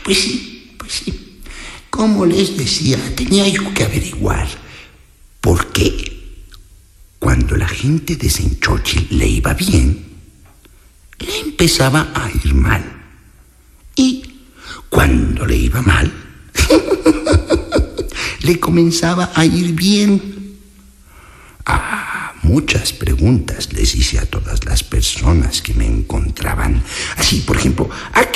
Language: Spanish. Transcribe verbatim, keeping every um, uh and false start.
Pues sí, pues sí. Como les decía, tenía yo que averiguar por qué cuando la gente de Senchóchil le iba bien, le empezaba a ir mal. Y cuando le iba mal, le comenzaba a ir bien. Ah, muchas preguntas les hice a todas las personas que me encontraban. Así, por ejemplo, ¿a